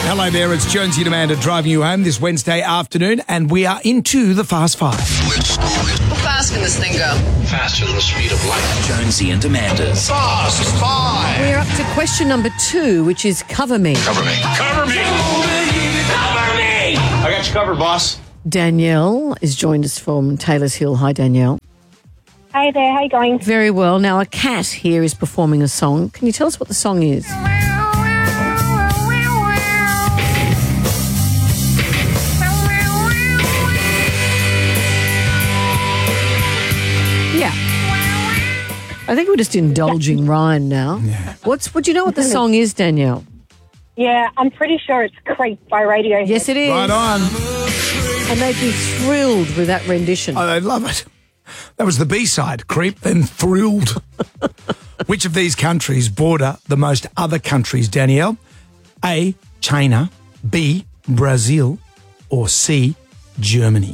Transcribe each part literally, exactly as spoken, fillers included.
Hello there, it's Jonesy and Amanda driving you home this Wednesday afternoon, and we are into the Fast Five. How fast can this thing go? Faster than the speed of light. Jonesy and Amanda's Fast Five. We're up to question number two, which is cover me. Cover me. Cover me. Cover me. I got you covered, boss. Danielle is joined us from Taylor's Hill. Hi, Danielle. Hey there, how you going? Very well. Now, a cat here is performing a song. Can you tell us what the song is? Yeah. I think we're just indulging Ryan now. Yeah. What's? What do you know what the song is, Danielle? Yeah, I'm pretty sure it's Creep by Radiohead. Yes, it is. Right on. And they'd be thrilled with that rendition. Oh, they love it. That was the B-side, Creep, then Thrilled. Which of these countries border the most other countries, Danielle? A, China, B, Brazil, or C, Germany?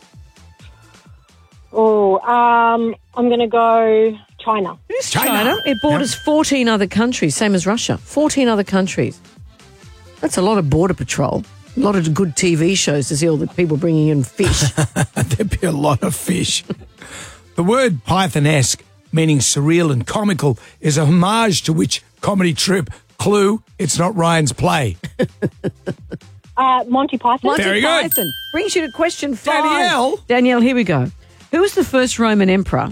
Oh, um, I'm going to go China. It is China. China. It borders Yep. fourteen other countries, same as Russia. fourteen other countries. That's a lot of border patrol. A lot of good T V shows to see all the people bringing in fish. There'd be a lot of fish. The word Pythonesque, meaning surreal and comical, is a homage to which comedy troupe? Clue, it's not Ryan's play. Uh, Monty Python. Monty Very good. Python brings you to question five. Danielle. Danielle, here we go. Who was the first Roman emperor?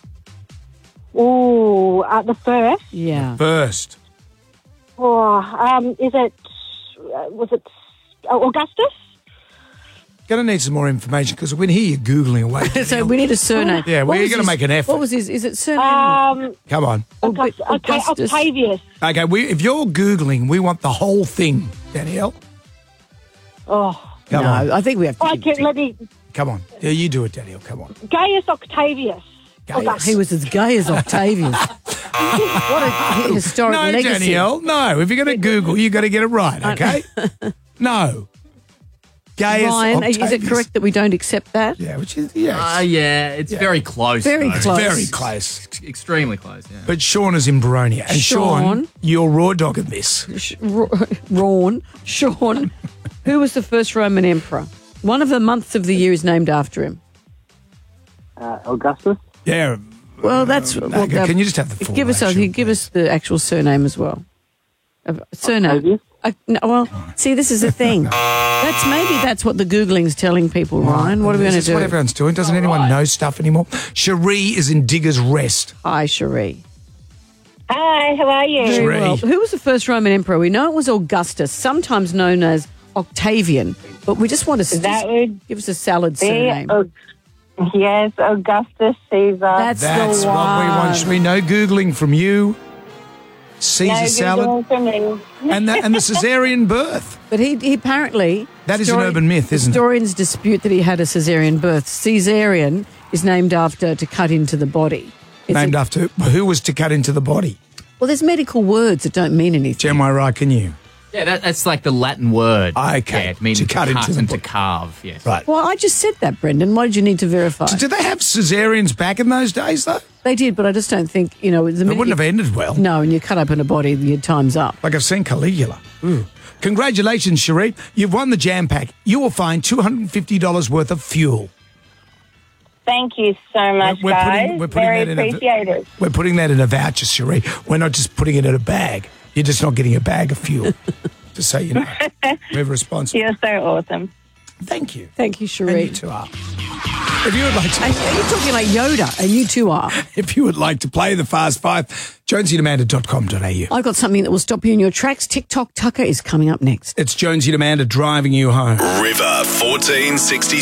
Oh, uh, the first. Yeah. First. Oh, um, is it, uh, was it uh, Augustus? Going to need some more information because we can hear you Googling away. So we need a surname. Yeah, What we're was gonna his- make an effort. What was his? Is it surname? Um, Come on. August- okay, Augustus. Octavius. Okay, we, if you're Googling, we want the whole thing, Danielle. Oh, Come no, on. I think we have to. I give- can, let me, Come on. Yeah, you do it, Danielle. Come on. Gaius Octavius. Gaius. He was as gay as Octavius. What a historic No, legacy. Danielle, no. If you're going to Google, you've got to get it right, okay? No. Gaius Ryan, is it Octavius. correct that we don't accept that? Yeah, which is, yes. Uh, yeah, it's very close. Very though. close. Very close. Ex- Extremely close, yeah. But Sean is in Baronia. And Sean, Sean. you're raw dogging this. Sh- Ra- Rawn, Sean, who was the first Roman emperor? One of the months of the year is named after him. Uh, Augustus. Yeah. Well, that's well, okay, that- can you just have the full give us? A, actual, give us the actual surname as well. Uh, surname. Octavius? Uh, no, well, see, this is the thing. That's maybe that's what the Googling's telling people, Ryan. What are we Is going to this do? what everyone's doing? Doesn't anyone know stuff anymore? Cherie is in Digger's Rest. Hi, Cherie. Hi, how are you? Sure. Very well. Who was the first Roman emperor? We know it was Augustus, sometimes known as Octavian, but we just want to That would give us a salad be, surname. Aug- yes, Augustus Caesar. That's, That's the what one. we want, Cherie. No Googling from you. Caesar no salad. Googling for me. And the, and the caesarean birth. But he, he apparently... That is an urban myth, isn't it? Historians dispute that he had a caesarean birth. Caesarean is named after to cut into the body. It's Named a- after who was to cut into the body? Well, there's medical words that don't mean anything. Am I right? Can you? Yeah, that, that's like the Latin word. Okay, Yeah, it means to to cut cut, into the and body. to carve, yes. Right. Well, I just said that, Brendan. Why did you need to verify? So did they have caesareans back in those days, though? They did, but I just don't think, you know... The It minute wouldn't you- have ended well. No, and you cut open a body, your time's up. Like I've seen Caligula. Ooh. Congratulations, Cherie. You've won the Jam Pack. You will find two hundred fifty dollars worth of fuel. Thank you so much, We're- we're guys. putting- we're putting Very that in a- appreciated. We're putting that in a voucher, Cherie. We're not just putting it in a bag. You're just not getting a bag of fuel. Just so you know. We're responsible. You're so awesome. Thank you. Thank you, And Cherie. you two are. If you would like to... And you're talking like Yoda, and you two are. If you would like to play the Fast Five, jonesy and amanda dot com dot a u. I've got something that will stop you in your tracks. TikTok Tucker is coming up next. It's Jonesy and Amanda driving you home. River fourteen sixty.